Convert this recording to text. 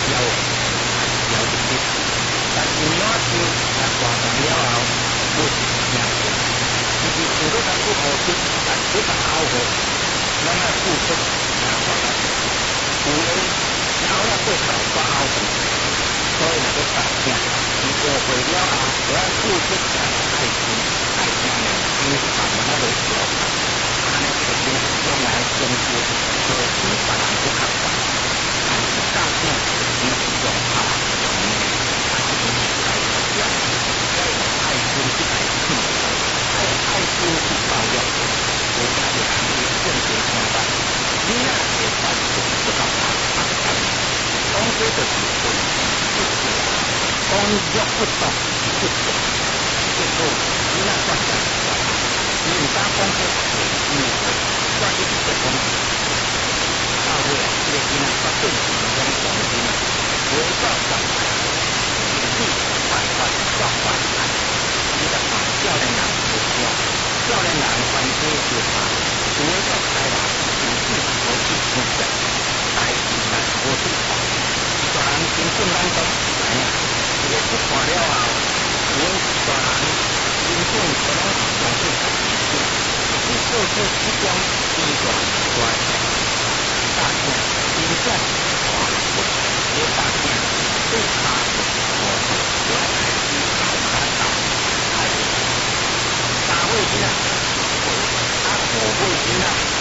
了了一啲，但是我就也大动了后，我是惊嘅，就是如果咱不好啲，但不但好嘅，咱要付出，也大家有嘅，然后要过头抓好嘅，所以那个大惊，你学会了后，我要付出爱心，爱心呢，因为别人那个小，安尼就变将来成就，所以别人不较快。但是大件你用好用呢，爱心来目标，要用爱心去来奋斗，要用爱心去照耀，有家的人去正确相伴，你那会发现不到他的感觉，讲这就是为己不足，讲若不动不动，结果你那算啥？你唔敢讲这为己的话，我一直在讲。到尾啊，这个囡仔绝对是一种黄金啊！回到上海，情绪快快状快快，你得把少年人目标，少年人关心就怕，回到台湾，情绪无去出现，代志但无去看，一大人根本咱都唔知影，这个去看了后，有的一大人根本可能是相信自己，你做出这种极端出来。大件真正华为，这大件最差的我来思考它大还是大卫先生，啊，我会先生。